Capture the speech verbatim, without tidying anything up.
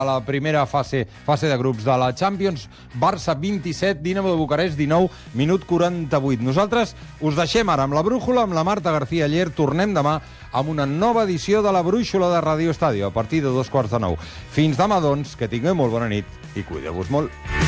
a la primera fase, fase de grups de la Champions. Barça vint-i-set, Dinamo de Bucarest dinou, minut quaranta-vuit. Nosaltres us deixem ara amb la brújula, amb la Marta García Aller. Tornem demà amb una nova edició de la brújula de Radio Estadio a partir de dos quarts de nou. Fins demà, doncs, que tingueu molt bona nit i cuideu-vos molt.